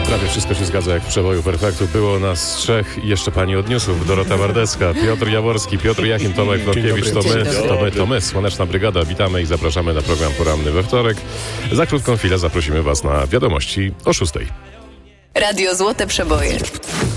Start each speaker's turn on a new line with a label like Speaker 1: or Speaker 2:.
Speaker 1: Prawie wszystko się zgadza jak w przeboju Perfektu. Było nas trzech i jeszcze pani od newsów. Dorota Wardecka, Piotr Jaworski, Piotr Jachim, Tomek Norkiewicz. To my, Słoneczna Brygada. Witamy i zapraszamy na program poranny we wtorek. Za krótką chwilę zaprosimy was na wiadomości o 6:00.
Speaker 2: Radio Złote Przeboje.